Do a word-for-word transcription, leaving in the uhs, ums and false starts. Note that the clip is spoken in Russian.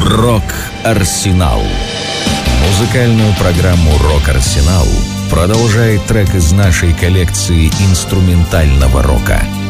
Рок-Арсенал. Музыкальную программу «Рок-Арсенал» продолжает трек из нашей коллекции инструментального рока.